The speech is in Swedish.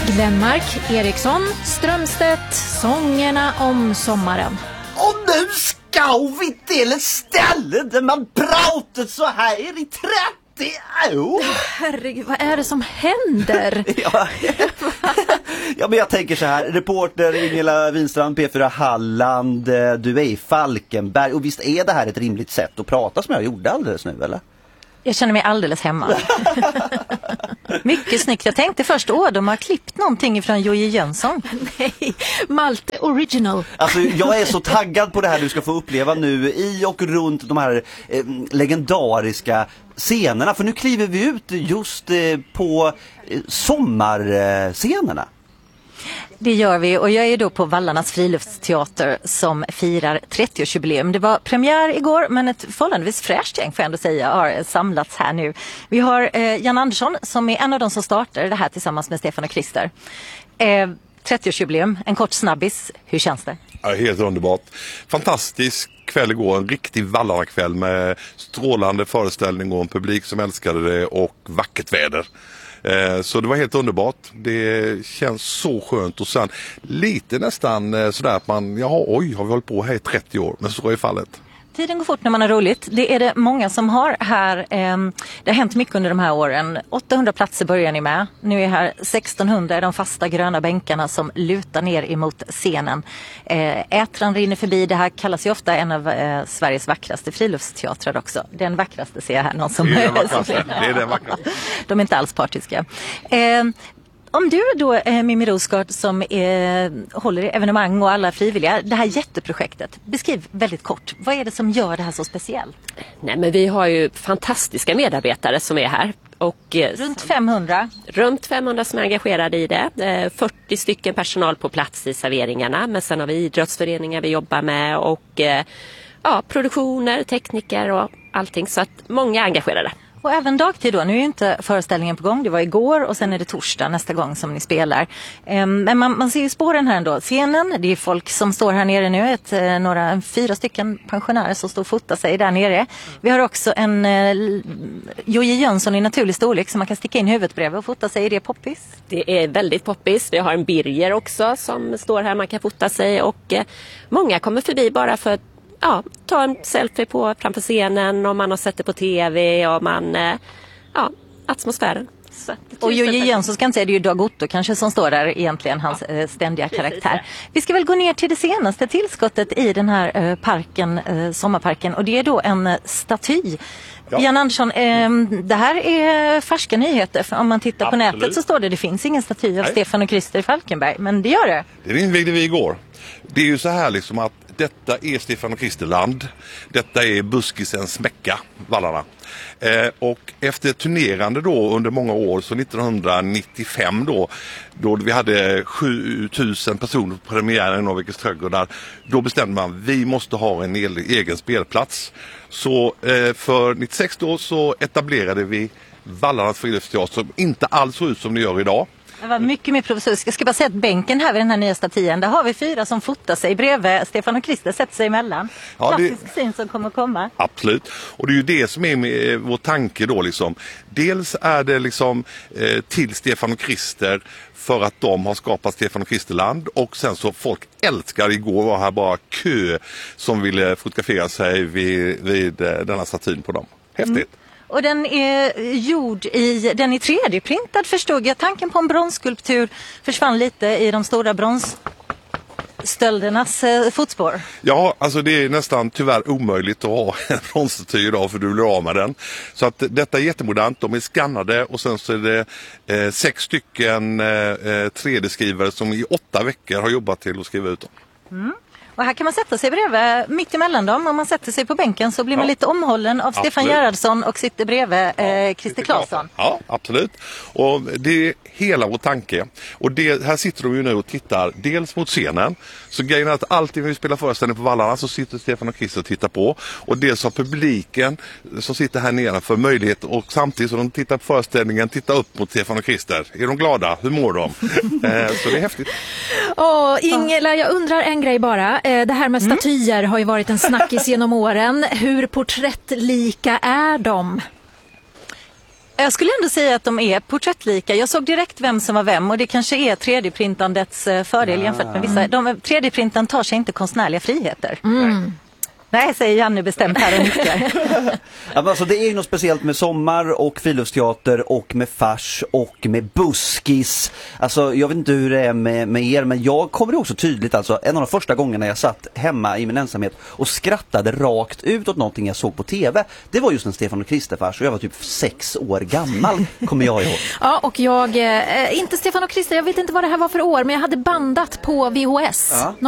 Glenmark, Eriksson, Strömstedt, sångerna om sommaren. Och nu ska vi till ett ställe där man pratat så här i 30 år. Herregud, vad är det som händer? Ja, men jag tänker så här. Reporter Ingela Winstrand, P4 Halland. Du är i Falkenberg. Och visst är det här ett rimligt sätt att prata som jag gjorde alldeles nu, eller? Jag känner mig alldeles hemma. Mycket snyggt. Jag tänkte först, de har klippt någonting från Jojje Jönsson. Nej, Malte Original. Alltså, jag är så taggad på det här du ska få uppleva nu i och runt de här legendariska scenerna. För nu kliver vi ut just på sommarscenerna. Det gör vi, och jag är då på Vallarnas friluftsteater som firar 30-årsjubileum. Det var premiär igår, men ett förhållandevis fräscht gäng får jag ändå säga har samlats här nu. Vi har Jan Andersson som är en av de som startar det här tillsammans med Stefan och Christer. 30-årsjubileum, en kort snabbis. Hur känns det? Ja, helt underbart. Fantastisk kväll igår, en riktig Vallarna-kväll med strålande föreställning och en publik som älskade det och vackert väder. Så det var helt underbart. Det känns så skönt och sen lite nästan sådär att man, har vi hållit på här i 30 år, men så är fallet. Tiden går fort när man har roligt. Det är det många som har här. Det har hänt mycket under de här åren. 800 platser börjar ni med. Nu är här 1600 är de fasta gröna bänkarna som lutar ner emot scenen. Ätran rinner förbi. Det här kallas ju ofta en av Sveriges vackraste friluftsteatrar också. Den vackraste ser jag här. Någon som det är den vackraste. De är inte alls partiska. Om du då, Mimmi Rosgård, som håller i evenemang och alla frivilliga, det här jätteprojektet, beskriv väldigt kort. Vad är det som gör det här så speciellt? Nej, men vi har ju fantastiska medarbetare som är här. Och, runt 500? Runt 500 som är engagerade i det. 40 stycken personal på plats i serveringarna. Men sen har vi idrottsföreningar vi jobbar med och produktioner, tekniker och allting. Så att många är engagerade. Och även dagtid då, nu är ju inte föreställningen på gång, det var igår och sen är det torsdag nästa gång som ni spelar. Men man ser ju spåren här ändå. Scenen, det är folk som står här nere nu, 4 stycken pensionärer som står och fotar sig där nere. Vi har också en Jojje Jönsson i naturlig storlek som man kan sticka in huvudet bredvid och fota sig. Är det poppis? Det är väldigt poppis. Vi har en Birger också som står här, man kan fota sig och många kommer förbi bara för att ta en selfie framför scenen och man har sett det på tv och man, atmosfären. Och Jojje Jönsson ska inte säga, det är ju Dag Otto kanske som står där egentligen, hans ständiga karaktär. Vi ska väl gå ner till det senaste tillskottet i den här parken, sommarparken, och det är då en staty. Ja. Jan Andersson, det här är färska nyheter. För om man tittar på nätet så står det finns ingen staty av Stefan och Christer i Falkenberg, men det gör det. Det invigde vi igår. Det är ju så här liksom att detta är Stefan och Christerland. Detta är buskisens Mecka, Vallarna. Och efter turnerande då under många år, så 1995 då vi hade 7000 personer på premiären i Norrvikens trädgårdar, då bestämde man vi måste ha en egen spelplats. Så för 96 då så etablerade vi Vallarnas friluftsteater som inte alls så ut som det gör idag. Det var mycket mer provisoriskt. Jag ska bara säga att bänken här vid den här nya statyn, där har vi 4 som fotar sig bredvid. Stefan och Christer sätter sig emellan. Klassisk syn som kommer att komma. Absolut. Och det är ju det som är med vår tanke då liksom. Dels är det liksom till Stefan och Christer för att de har skapat Stefan och Christerland, och sen så folk älskar, igår var här bara kö som ville fotografera sig vid denna statyn på dem. Häftigt. Och den är den är 3D-printad, förstod jag. Tanken på en bronsskulptur försvann lite i de stora bronsstöldernas fotspår. Ja, alltså det är nästan tyvärr omöjligt att ha en bronsstaty idag för du blir av med den. Så att detta är jättemodernt, de är skannade och sen så är det 6 stycken 3D-skrivare som i 8 veckor har jobbat till att skriva ut dem. Mm. Och här kan man sätta sig bredvid, mitt emellan dem. Om man sätter sig på bänken så blir man lite omhållen av Stefan Gerhardsson och sitter bredvid Christer Claesson. Ja, absolut. Och det är hela vår tanke. Och här sitter de ju nu och tittar dels mot scenen. Så grejen är att alltid när vi spelar föreställning på Vallarna så sitter Stefan och Christer och tittar på. Och dels har publiken som sitter här nere för möjlighet, och samtidigt som de tittar på föreställningen, titta upp mot Stefan och Christer. Är de glada? Hur mår de? Så det är häftigt. Ingela, jag undrar en grej bara. Det här med statyer har ju varit en snackis genom åren. Hur porträttlika är de? Jag skulle ändå säga att de är porträttlika. Jag såg direkt vem som var vem och det kanske är 3D-printandets fördel jämfört med vissa. 3D-printan tar sig inte konstnärliga friheter. Nej, säger Janne bestämt här och nickar. Alltså det är ju något speciellt med sommar och friluftsteater och med fars och med buskis. Alltså jag vet inte hur det är med er, men jag kommer också tydligt, alltså en av de första gångerna jag satt hemma i min ensamhet och skrattade rakt ut åt någonting jag såg på tv. Det var just en Stefan och Krister-fars och jag var typ 6 år gammal, kommer jag ihåg. Ja, och jag, inte Stefan och Krister, jag vet inte vad det här var för år, men jag hade bandat på VHS.